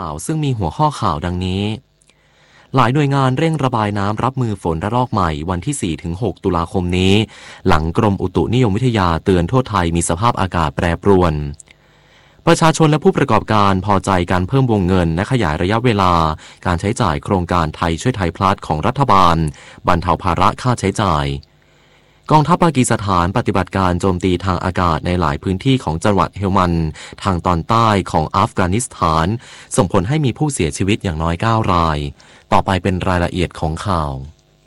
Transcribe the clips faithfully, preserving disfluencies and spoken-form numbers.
ข่าวซึ่งมีหัวข้อข่าวดังนี้หลายหน่วยงานเร่งระบายน้ำรับมือฝนระลอกใหม่วันที่ สี่ถึงหก ตุลาคมนี้หลังกรมอุตุนิยมวิทยาเตือนทั่วไทยมีสภาพอากาศแปรปรวนประชาชนและผู้ประกอบการพอใจการเพิ่มวงเงินและขยายระยะเวลาการใช้จ่ายโครงการไทยช่วยไทยพลัสของรัฐบาลบรรเทาภาระค่าใช้จ่ายกองทัพปากีสถานปฏิบัติการโจมตีทางอากาศในหลายพื้นที่ของจังหวัดเฮลมันด์ทางตอนใต้ของอัฟกานิสถานส่งผลให้มีผู้เสียชีวิตอย่างน้อยเก้ารายต่อไปเป็นรายละเอียดของข่าว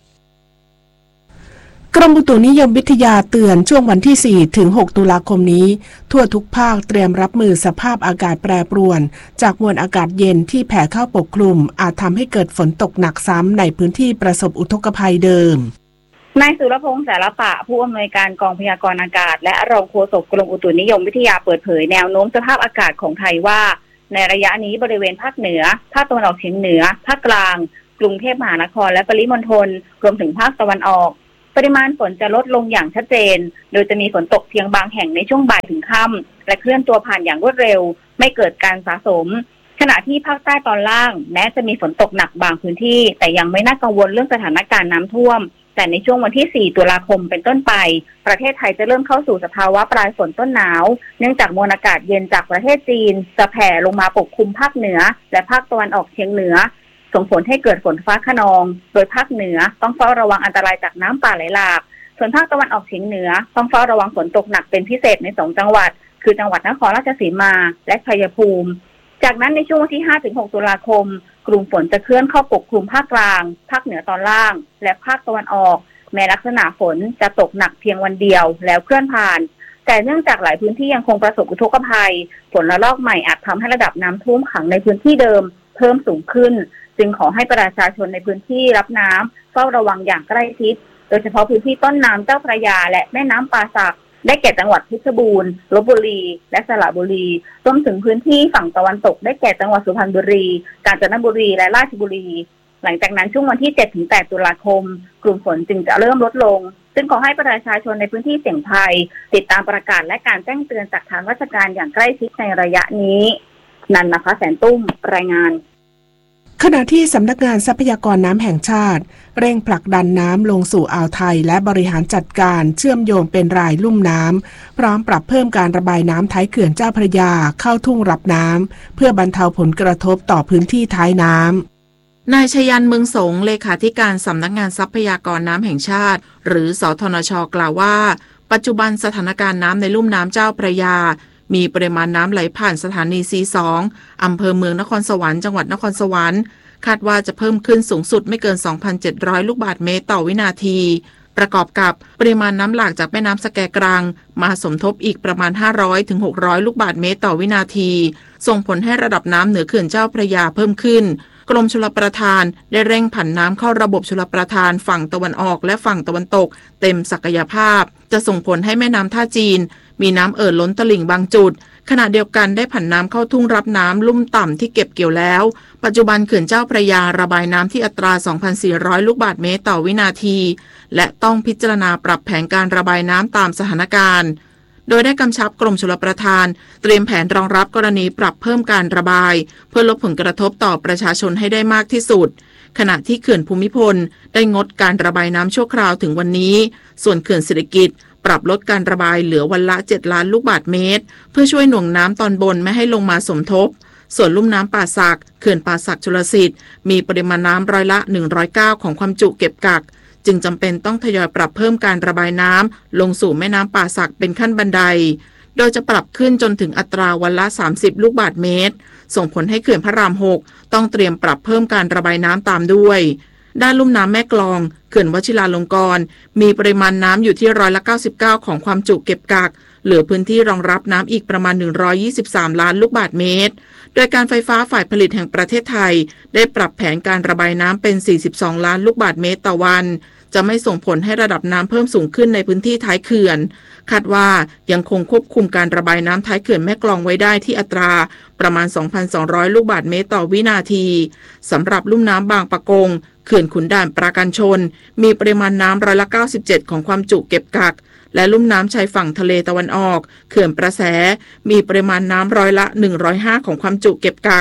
กรมอุตุนิยมวิทยาเตือนช่วงวันที่ สี่ถึงหก ตุลาคมนี้ทั่วทุกภาคเตรียมรับมือสภาพอากาศแปรปรวนจากมวลอากาศเย็นที่แผ่เข้าปกคลุมอาจทำให้เกิดฝนตกหนักซ้ำในพื้นที่ประสบอุทกภัยเดิมนายสุรพงษ์สารปะผู้อำนวยการกองพยากรณ์อากาศและรองโฆษกกรมอุตุนิยมวิทยาเปิดเผยแนวโน้มสภาพอากาศของไทยว่าในระยะนี้บริเวณภาคเหนือภาคตะวันออกเฉียงเหนือภาคกลางกรุงเทพมหานครและปริมณฑลรวมถึงภาคตะวันออกปริมาณฝนจะลดลงอย่างชัดเจนโดยจะมีฝนตกเพียงบางแห่งในช่วงบ่ายถึงค่ำและเคลื่อนตัวผ่านอย่างรวดเร็วไม่เกิดการสะสมขณะที่ภาคใต้ตอนล่างแม้จะมีฝนตกหนักบางพื้นที่แต่ยังไม่น่ากังวลเรื่องสถานการณ์น้ำท่วมแต่ในช่วงวันที่ สี่ ตุลาคมเป็นต้นไปประเทศไทยจะเริ่มเข้าสู่สภาวะปลายฝนต้นหนาวเนื่องจากมวลอากาศเย็นจากประเทศจีนจะแผ่ลงมาปกคลุมภาคเหนือและภาคตะวันออกเฉียงเหนือส่งผลให้เกิดฝนฟ้าคะนองโดยภาคเหนือต้องเฝ้าระวังอันตรายจากน้ำป่าไหลหลากส่วนภาคตะวันออกเฉียงเหนือต้องเฝ้าระวังฝนตกหนักเป็นพิเศษในสองจังหวัดคือจังหวัดนครราชสีมาและชัยภูมิจากนั้นในช่วงวันที่ ห้าถึงหก ตุลาคมกลุ่มฝนจะเคลื่อนเข้าปกคลุมภาคกลางภาคเหนือตอนล่างและภาคตะวันออกแม้ลักษณะฝนจะตกหนักเพียงวันเดียวแล้วเคลื่อนผ่านแต่เนื่องจากหลายพื้นที่ยังคงประสบอุทกภัยฝนระลอกใหม่อาจทำให้ระดับน้ำท่วมขังในพื้นที่เดิมเพิ่มสูงขึ้นจึงขอให้ประชาชนในพื้นที่รับน้ำเฝ้าระวังอย่างใกล้ชิดโดยเฉพาะพื้นที่ต้นน้ำเจ้าพระยาและแม่น้ำป่าสักได้แก่จังหวัดเพชรบูรณ์ลพบุรีและสระบุรีรวมถึงพื้นที่ฝั่งตะวันตกได้แก่จังหวัดสุพรรณบุรีกาญจนบุรีและราชบุรีหลังจากนั้นช่วงวันที่ เจ็ดถึงแปด ตุลาคมกลุ่มฝนจึงจะเริ่มลดลงซึ่งขอให้ประชาชนในพื้นที่เสี่ยงภัยติดตามประกาศและการแจ้งเตือนจากทางราชการอย่างใกล้ชิดในระยะนี้นันนะคะแสนตุ้มรายงานขณะที่สำนักงานทรัพยากรน้ำแห่งชาติเร่งผลักดันน้ำลงสู่อ่าวไทยและบริหารจัดการเชื่อมโยงเป็นรายลุ่มน้ำพร้อมปรับเพิ่มการระบายน้ำท้ายเขื่อนเจ้าพระยาเข้าทุ่งรับน้ำเพื่อบรรเทาผลกระทบต่อพื้นที่ท้ายน้ำนายชยันต์เมืองสงเลขาธิการสำนักงานทรัพยากรน้ำแห่งชาติหรือสทนช.กล่าวว่าปัจจุบันสถานการณ์น้ำในลุ่มน้ำเจ้าพระยามีปริมาณน้ำไหลผ่านสถานี ซี สอง อำเภอเมืองนครสวรรค์จังหวัดนครสวรรค์คาดว่าจะเพิ่มขึ้นสูงสุดไม่เกิน สองพันเจ็ดร้อย ลูกบาศก์เมตรต่อวินาทีประกอบกับปริมาณน้ำหลากจากแม่น้ำสแกกรังมาสมทบอีกประมาณ ห้าร้อยถึงหกร้อย ลูกบาศก์เมตรต่อวินาทีส่งผลให้ระดับน้ำเหนือเขื่อนเจ้าพระยาเพิ่มขึ้นกรมชลประทานได้เร่งผันน้ำเข้าระบบชลประทานฝั่งตะวันออกและฝั่งตะวันตกเต็มศักยภาพจะส่งผลให้แม่น้ำท่าจีนมีน้ำเอ่อล้นตลิ่งบางจุดขณะเดียวกันได้ผันน้ำเข้าทุ่งรับน้ำลุ่มต่ำที่เก็บเกี่ยวแล้วปัจจุบันเขื่อนเจ้าพระยาระบายน้ำที่อัตรา สองพันสี่ร้อย ลูกบาศก์เมตรต่อวินาทีและต้องพิจารณาปรับแผนการระบายน้ำตามสถานการณ์โดยได้กำชับกรมชลประทานเตรียมแผนรองรับกรณีปรับเพิ่มการระบายเพื่อลดผลกระทบต่อประชาชนให้ได้มากที่สุดขณะที่เขื่อนภูมิพลได้งดการระบายน้ำชั่วคราวถึงวันนี้ส่วนเขื่อนเศรษฐกิจปรับลดการระบายเหลือวันละเจ็ดล้านลูกบาศก์เมตรเพื่อช่วยหน่วงน้ำตอนบนไม่ให้ลงมาสมทบส่วนลุ่มน้ำป่าสักเขื่อนป่าสักชลสิทธิ์มีปริมาณน้ำร้อยละหนึ่งร้อยเก้าของความจุเก็บกักจึงจำเป็นต้องทยอยปรับเพิ่มการระบายน้ำลงสู่แม่น้ำป่าสักเป็นขั้นบันไดโดยจะปรับขึ้นจนถึงอัตราวันละสามสิบลูกบาศก์เมตรส่งผลให้เขื่อนพระรามหกต้องเตรียมปรับเพิ่มการระบายน้ำตามด้วยด้านลุ่มน้ำแม่กลองเขื่อนวชิราลงกรณ์มีปริมาณน้ำอยู่ที่ร้อยละเก้าสิบเก้าของความจุเก็บกักเหลือพื้นที่รองรับน้ำอีกประมาณหนึ่งร้อยยี่สิบสามล้านลูกบาศก์เมตรโดยการไฟฟ้าฝ่ายผลิตแห่งประเทศไทยได้ปรับแผนการระบายน้ำเป็นสี่สิบสองล้านลูกบาศก์เมตรต่อวันจะไม่ส่งผลให้ระดับน้ำเพิ่มสูงขึ้นในพื้นที่ท้ายเขื่อนคาดว่ายังคงควบคุมการระบายน้ำท้ายเขื่อนแม่กลองไว้ได้ที่อัตราประมาณ สองพันสองร้อย ลูกบาศก์เมตรต่อวินาทีสำหรับลุ่มน้ำบางปะกงเขื่อนขุนด่านปราการชนมีปริมาณน้ำร้อยละเก้าสิบเจ็ดของความจุเก็บกักและลุ่มน้ำชายฝั่งทะเลตะวันออกเขื่อนประแสมีปริมาณน้ำร้อยละหนึ่งร้อยห้าของความจุเก็บกัก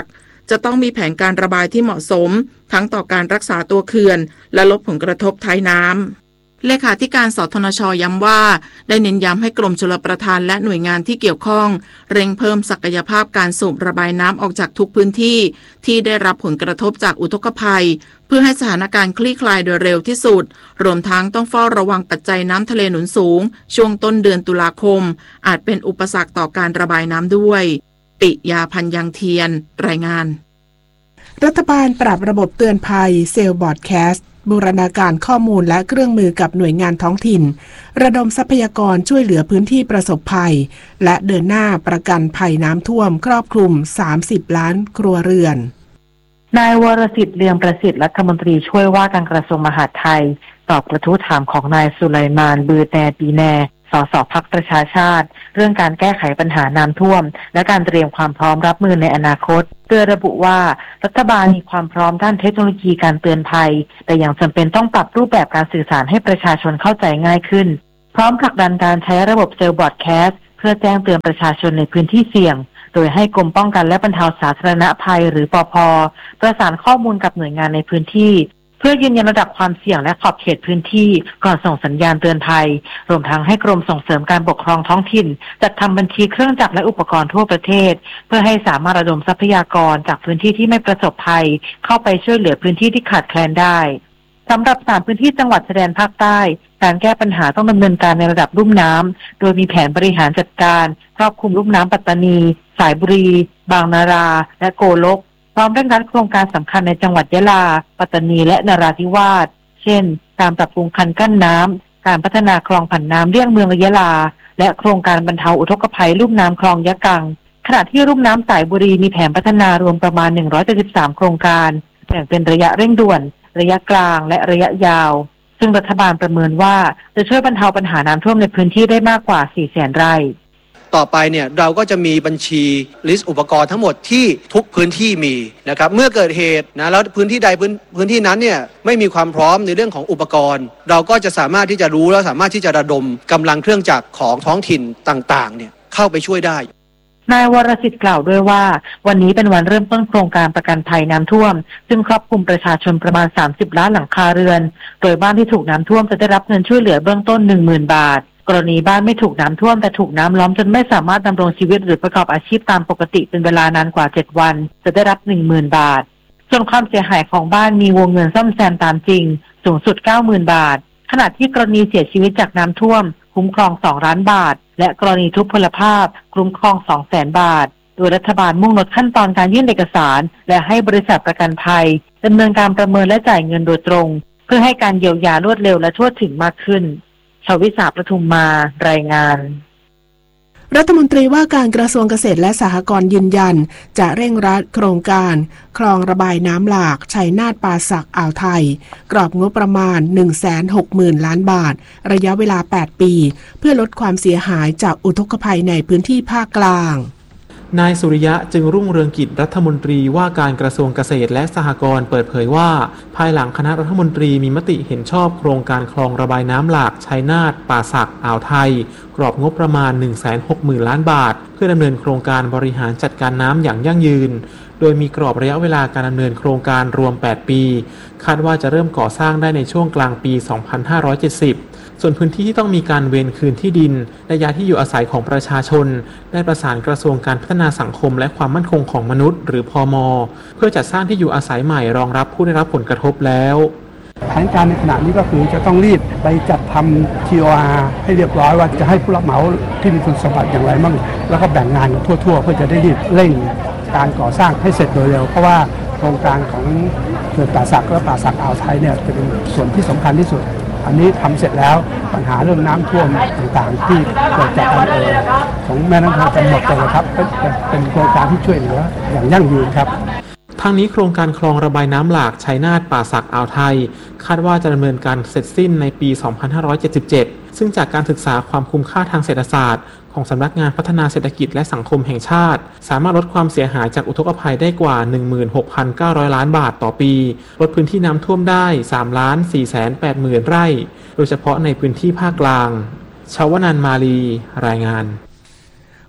จะต้องมีแผนการระบายที่เหมาะสมทั้งต่อการรักษาตัวเขื่อนและลดผลกระทบท้ายน้ำเลขาธิการสทนช.ย้ำว่าได้เน้นย้ำให้กรมชลประทานและหน่วยงานที่เกี่ยวข้องเร่งเพิ่มศักยภาพการสูบระบายน้ำออกจากทุกพื้นที่ที่ได้รับผลกระทบจากอุทกภัยเพื่อให้สถานการณ์คลี่คลายโดยเร็วที่สุดรวมทั้งต้องเฝ้าระวังปัจจัยน้ำทะเลหนุนสูงช่วงต้นเดือนตุลาคมอาจเป็นอุปสรรคต่อการระบายน้ำด้วยปิยาพันธ์ยังเทียนรายงานรัฐบาลปรับระบบเตือนภัยเซลล์บอร์ดแคสต์บูรณาการข้อมูลและเครื่องมือกับหน่วยงานท้องถิ่นระดมทรัพยากรช่วยเหลือพื้นที่ประสบภัยและเดินหน้าประกันภัยน้ำท่วมครอบคลุมสามสิบล้านครัวเรือนนายวรสิทธิ์เลืองประสิทธิ์รัฐมนตรีช่วยว่าการกระทรวงมหาดไทยตอบกระทู้ถามของนายสุไลมานบือแนปีแนสสพรรคประชาชาติเรื่องการแก้ไขปัญหาน้ำท่วมและการเตรียมความพร้อมรับมือในอนาคตโดยระบุว่ารัฐบาลมีความพร้อมด้านเทคโนโลยีการเตือนภัยแต่ยังจำเป็นต้องปรับรูปแบบการสื่อสารให้ประชาชนเข้าใจง่ายขึ้นพร้อมผลักดันการใช้ระบบเซลล์บอร์ดแคสต์เพื่อแจ้งเตือนประชาชนในพื้นที่เสี่ยงโดยให้กรมป้องกันและบรรเทาสาธารณภัยหรือปภ.ประสานข้อมูลกับหน่วยงานในพื้นที่เพื่อยืนยันระดับความเสี่ยงและขอบเขตพื้นที่ก่อนส่งสัญญาณเตือนภัยรวมทั้งให้กรมส่งเสริมการปกครองท้องถิ่นจัดทำบัญชีเครื่องจักรและอุปกรณ์ทั่วประเทศเพื่อให้สามารถระดมทรัพยากรจากพื้นที่ที่ไม่ประสบภัยเข้าไปช่วยเหลือพื้นที่ที่ขาดแคลนได้สำหรับสามพื้นที่จังหวัดชายแดนภาคใต้การแก้ปัญหาต้องดำเนินการในระดับลุ่มน้ำโดยมีแผนบริหารจัดการครอบคลุมลุ่มน้ำปัตตานีสายบุรีบางนาราและโกลกพร้อมเร่งรัดโครงการสำคัญในจังหวัดยะลาปัตตานีและนราธิวาสเช่นการปรับปรุงคันกั้นน้ำการพัฒนาคลองผันน้ำเลี่ยงเมืองยะลาและโครงการบรรเทาอุทกภัยลุ่มน้ำคลองยะกังขณะที่ลุ่มน้ำสายบุรีมีแผนพัฒนารวมประมาณหนึ่งร้อยเจ็ดสิบสามโครงการแบ่งเป็นระยะเร่งด่วนระยะกลางและระยะยาวซึ่งรัฐบาลประเมินว่าจะช่วยบรรเทาปัญหาน้ำท่วมในพื้นที่ได้มากกว่า สี่แสน ไร่ต่อไปเนี่ยเราก็จะมีบัญชีลิสต์อุปกรณ์ทั้งหมดที่ทุกพื้นที่มีนะครับเมื่อเกิดเหตุนะแล้วพื้นที่ใดพื้นพื้นที่นั้นเนี่ยไม่มีความพร้อมในเรื่องของอุปกรณ์เราก็จะสามารถที่จะรู้และสามารถที่จะระดมกำลังเครื่องจักรของท้องถิ่นต่างๆเนี่ยเข้าไปช่วยได้นายวรสิทธิ์กล่าวด้วยว่าวันนี้เป็นวันเริ่มต้นโครงการประกันภัยน้ำท่วมซึ่งครอบคลุมประชาชนประมาณสามสิบล้านหลังคาเรือนโดยบ้านที่ถูกน้ำท่วมจะได้รับเงินช่วยเหลือเบื้องต้น หนึ่งหมื่น บาทกรณีบ้านไม่ถูกน้ำท่วมแต่ถูกน้ำล้อมจนไม่สามารถดำรงชีวิตหรือประกอบอาชีพตามปกติเป็นเวลานานกว่าเจ็ดวันจะได้รับ หนึ่งหมื่น บาทส่วนความเสียหายของบ้านมีวงเงินซ่อมแซมตามจริงสูงสุด เก้าหมื่น บาทขณะที่กรณีเสียชีวิตจากน้ำท่วมคุ้มครองสองล้านบาทและกรณีทุพพลภาพคุ้มครอง สองแสน บาทโดยรัฐบาลมุ่งลดขั้นตอนการยื่นเอกสารและให้บริษัทประกันภัยดำเนินการประเมินและจ่ายเงินโดยตรงเพื่อให้การเยียวยารวดเร็วและทั่วถึงมากขึ้นชวิสาประทุมมารายงานรัฐมนตรีว่าการกระทรวงเกษตรและสหกรณ์ยืนยันจะเร่งรัดโครงการคลองระบายน้ำหลากชัยนาทป่าสักอ่าวไทยกรอบงบประมาณ หนึ่งแสนหกหมื่น ล้านบาทระยะเวลาแปดปีเพื่อลดความเสียหายจากอุทกภัยในพื้นที่ภาคกลางนายสุริยะจึงรุ่งเรืองกิจรัฐมนตรีว่าการกระทรวงเกษตรและสหกรณ์เปิดเผยว่าภายหลังคณะรัฐมนตรีมีมติเห็นชอบโครงการคลองระบายน้ำหลากชัยนาทป่าสักอ่าวไทยกรอบงบประมาณ หนึ่งแสนหกหมื่น ล้านบาทเพื่อดำเนินโครงการบริหารจัดการน้ำอย่างยั่งยืนโดยมีกรอบระยะเวลาการดำเนินโครงการรวมแปดปีคาดว่าจะเริ่มก่อสร้างได้ในช่วงกลางปีสองพันห้าร้อยเจ็ดสิบส่วนพื้นที่ที่ต้องมีการเวรคืนที่ดินและย้ายที่อยู่อาศัยของประชาชนได้ประสานกระทรวงการพัฒนาสังคมและความมั่นคงของมนุษย์หรือพม.เพื่อจัดสร้างที่อยู่อาศัยใหม่รองรับผู้ได้รับผลกระทบแล้วแผนการในขณะนี้ก็คือจะต้องรีบไปจัดทำ ที โอ อาร์ ให้เรียบร้อยว่าจะให้ผู้รับเหมาที่มีคุณสมบัติอย่างไรบ้างแล้วก็แบ่งงานทั่วๆเพื่อจะได้รีบเร่งการก่อสร้างให้เสร็จโดยเร็วเพราะว่าโครงการของเขื่อนป่าสักและป่าสักอ่าวไทยเนี่ยจะเป็นส่วนที่สำคัญที่สุดอันนี้ทำเสร็จแล้วปัญหาเรื่องน้ำท่วมต่างๆที่เกิดจากการเอ่อของแม่น้ำโขงจะหมดไปเลยครับเป็นโครงการที่ช่วยเหลืออย่างยั่งยืนครับทั้งนี้โครงการคลองระบายน้ำหลากชัยนาทป่าสักอ่าวไทยคาดว่าจะดำเนินการเสร็จสิ้นในปีสองพันห้าร้อยเจ็ดสิบเจ็ดซึ่งจากการศึกษาความคุ้มค่าทางเศรษฐศาสตร์ของสำนักงานพัฒนาเศรษฐกิจและสังคมแห่งชาติสามารถลดความเสียหายจากอุทกภัยได้กว่า หนึ่งหมื่นหกพันเก้าร้อย ล้านบาทต่อปีลดพื้นที่น้ำท่วมได้ สามล้านสี่แสนแปดหมื่น ไร่โดยเฉพาะในพื้นที่ภาคกลางชาวนันท์มาลีรายงาน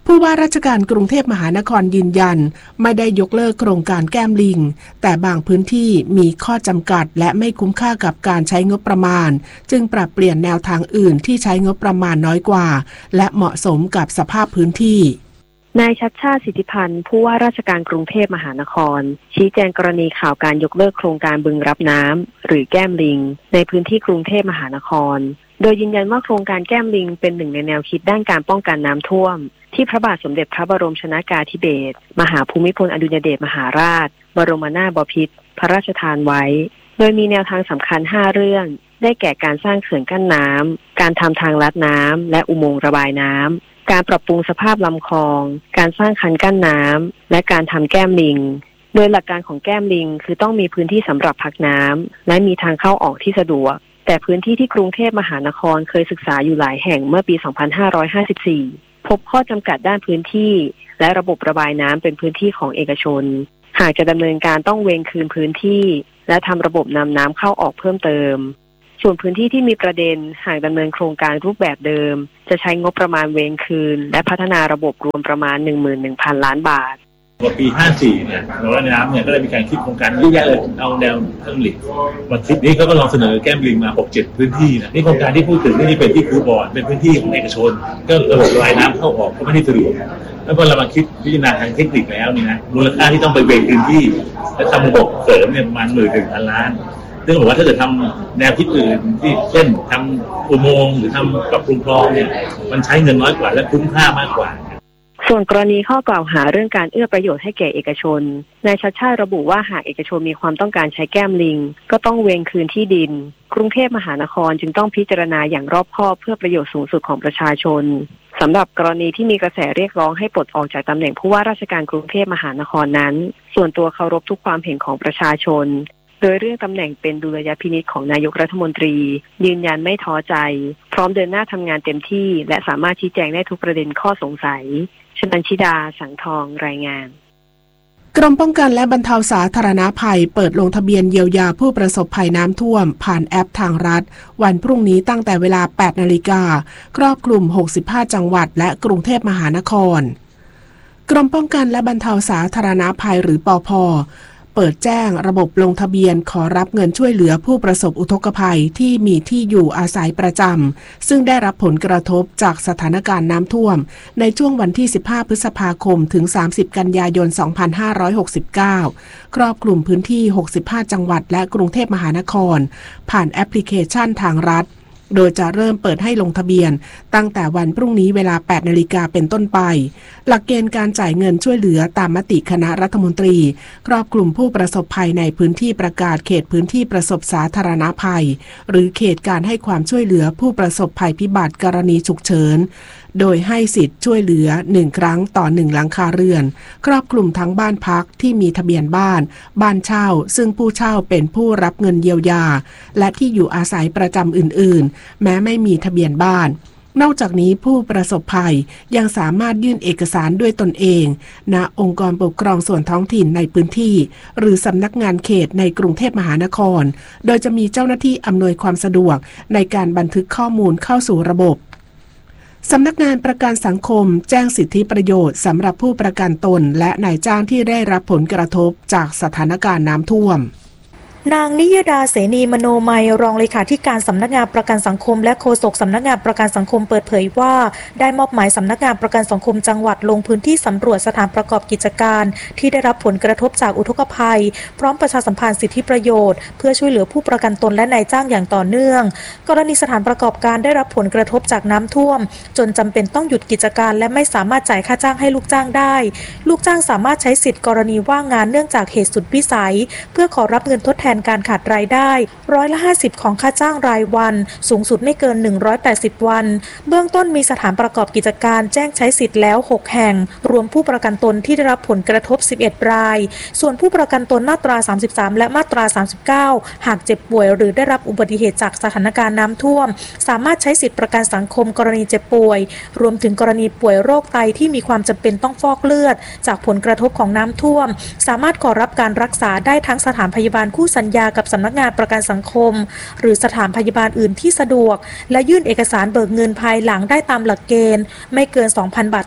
ผู้ว่าราชการกรุงเทพมหานครยืนยันไม่ได้ยกเลิกโครงการแก้มลิงแต่บางพื้นที่มีข้อจำกัดและไม่คุ้มค่ากับการใช้งบประมาณจึงปรับเปลี่ยนแนวทางอื่นที่ใช้งบประมาณน้อยกว่าและเหมาะสมกับสภาพพื้นที่นายชัชชาติสิทธิพันธ์ผู้ว่าราชการกรุงเทพมหานครชี้แจงกรณีข่าวการยกเลิกโครงการบึงรับน้ำหรือแก้มลิงในพื้นที่กรุงเทพมหานครโดยยืนยันว่าโครงการแก้มลิงเป็นหนึ่งในแนวคิดด้านการป้องกันน้ำท่วมที่พระบาทสมเด็จพระบรมชนกาธิเบศรมหาภูมิพลอดุลยเดชมหาราชบรมนาถบพิตรพระราชทานไว้โดยมีแนวทางสำคัญห้าเรื่องได้แก่การสร้างเขื่อนกั้นน้ำการทำทางลัดน้ำและอุโมงค์ระบายน้ำการปรับปรุงสภาพลำคลองการสร้างคันกั้นน้ำและการทำแก้มลิงโดยหลักการของแก้มลิงคือต้องมีพื้นที่สำหรับพักน้ำและมีทางเข้าออกที่สะดวกแต่พื้นที่ที่กรุงเทพมหานครเคยศึกษาอยู่หลายแห่งเมื่อปี สองพันห้าร้อยห้าสิบสี่ พบข้อจำกัดด้านพื้นที่และระบบระบายน้ำเป็นพื้นที่ของเอกชนหากจะดำเนินการต้องเวรคืนพื้นที่และทำระบบนำน้ำเข้าออกเพิ่มเติมส่วนพื้นที่ที่มีประเด็นหากดำเนินโครงการรูปแบบเดิมจะใช้งบประมาณเวรคืนและพัฒนาระบบรวมประมาณ หนึ่งหมื่นหนึ่งพัน ล้านบาทพอปีห้าสี่เนี่ยแนวน้ำเนี่ยก็เลยมีการคิดโครงการเยอะแยะเลยเอาแนวเทคนิคมาคิดนี้เขาก็ลองเสนอแก้มลิงมา หกเจ็ด พื้นที่นะนี่โครงการที่พูดถึงนี่เป็นที่คูบอร์ดเป็นพื้นที่ของเอกชนก็ระบบระบายน้ำเข้าออกก็ไม่ได้สะดวกแล้วพอเรามาคิดพิจารณาทางเทคนิคแล้วนี่นะมูลค่าที่ต้องไปเวรพื้นที่และทำระบบเสริมเนี่ยประมาณหมื่นถึงพันล้านซึ่งบอกว่าถ้าเกิดทำแนวคิดอื่นที่เช่นทำอุโมงค์หรือทำปรับปรุงคลองเนี่ยมันใช้เงินน้อยกว่าและคุ้มค่ามากกว่าส่วนกรณีข้อกล่าวหาเรื่องการเอื้อประโยชน์ให้แก่เอกชนนายชัชชาติระบุว่าหากเอกชนมีความต้องการใช้แก้มลิงก็ต้องเวรคืนที่ดินกรุงเทพมหานครจึงต้องพิจารณาอย่างรอบคอบเพื่อประโยชน์สูงสุดของประชาชนสำหรับกรณีที่มีกระแสเรียกร้องให้ปลดออกจากตำแหน่งผู้ว่าราชการกรุงเทพมหานครนั้นส่วนตัวเคารพทุกความเห็นของประชาชนโดยเรื่องตำแหน่งเป็นดุลยพินิจของนายกรัฐมนตรียืนยันไม่ท้อใจพร้อมเดินหน้าทำงานเต็มที่และสามารถชี้แจงได้ทุกประเด็นข้อสงสัยชนันชิดาสังทองรายงานกรมป้องกันและบรรเทาสาธารณภัยเปิดลงทะเบียนเยียวยาผู้ประสบภัยน้ำท่วมผ่านแอปทางรัฐวันพรุ่งนี้ตั้งแต่เวลา แปดนาฬิกาครอบคลุมหกสิบห้าจังหวัดและกรุงเทพมหานครกรมป้องกันและบรรเทาสาธารณภัยหรือปภ.เปิดแจ้งระบบลงทะเบียนขอรับเงินช่วยเหลือผู้ประสบอุทกภัยที่มีที่อยู่อาศัยประจำซึ่งได้รับผลกระทบจากสถานการณ์น้ำท่วมในช่วงวันที่สิบห้าพฤษภาคมถึงสามสิบกันยายนสองพันห้าร้อยหกสิบเก้าครอบคลุมพื้นที่หกสิบห้าจังหวัดและกรุงเทพมหานครผ่านแอปพลิเคชันทางรัฐโดยจะเริ่มเปิดให้ลงทะเบียนตั้งแต่วันพรุ่งนี้เวลา แปดนาฬิกาเป็นต้นไปหลักเกณฑ์การจ่ายเงินช่วยเหลือตามมติคณะรัฐมนตรีครอบคลุมผู้ประสบภัยในพื้นที่ประกาศเขตพื้นที่ประสบสาธารณภัยหรือเขตการให้ความช่วยเหลือผู้ประสบภัยพิบัติกรณีฉุกเฉินโดยให้สิทธิ์ช่วยเหลือหนึ่งครั้งต่อหนึ่งหลังคาเรือนครอบคลุมทั้งบ้านพักที่มีทะเบียนบ้านบ้านเช่าซึ่งผู้เช่าเป็นผู้รับเงินเยียวยาและที่อยู่อาศัยประจำอื่นๆแม้ไม่มีทะเบียนบ้านนอกจากนี้ผู้ประสบภัยยังสามารถยื่นเอกสารด้วยตนเองณองค์กรปกครองส่วนท้องถิ่นในพื้นที่หรือสำนักงานเขตในกรุงเทพมหานครโดยจะมีเจ้าหน้าที่อำนวยความสะดวกในการบันทึกข้อมูลเข้าสู่ระบบสำนักงานประกันสังคมแจ้งสิทธิประโยชน์สำหรับผู้ประกันตนและนายจ้างที่ได้รับผลกระทบจากสถานการณ์น้ำท่วมนางนิยดาเสนีมโนมัยรองเลขาธิการสำนักงานประกันสังคมและโฆษกสำนักงานประกันสังคมเปิดเผยว่าได้มอบหมายสำนักงานประกันสังคมจังหวัดลงพื้นที่สำรวจสถานประกอบกิจการที่ได้รับผลกระทบจากอุทกภัยพร้อมประชาสัมพันธ์สิทธิประโยชน์เพื่อช่วยเหลือผู้ประกันตนและนายจ้างอย่างต่อเนื่องกรณีสถานประกอบการได้รับผลกระทบจากน้ำท่วมจนจำเป็นต้องหยุดกิจการและไม่สามารถจ่ายค่าจ้างให้ลูกจ้างได้ลูกจ้างสามารถใช้สิทธิกรณีว่างงานเนื่องจากเหตุสุดวิสัยเพื่อขอรับเงินทดแทนการขาดรายได้ร้อยละห้าสิบของค่าจ้างรายวันสูงสุดไม่เกินหนึ่งร้อยแปดสิบวันเบื้องต้นมีสถานประกอบกิจการแจ้งใช้สิทธิ์แล้วหกแห่งรวมผู้ประกันตนที่ได้รับผลกระทบสิบเอ็ดรายส่วนผู้ประกันตนมาตราสามสิบสามและมาตราสามสิบเก้าหากเจ็บป่วยหรือได้รับอุบัติเหตุจากสถานการณ์น้ำท่วมสามารถใช้สิทธิประกันสังคมกรณีเจ็บป่วยรวมถึงกรณีป่วยโรคไตที่มีความจำเป็นต้องฟอกเลือดจากผลกระทบของน้ำท่วมสามารถขอรับการรักษาได้ทั้งสถานพยาบาลคู่สัญญากับสำนักงานประกันสังคมหรือสถานพยาบาลอื่นที่สะดวกและยื่นเอกสารเบิกเงินภายหลังได้ตามหลักเกณฑ์ไม่เกิน สองพัน บาท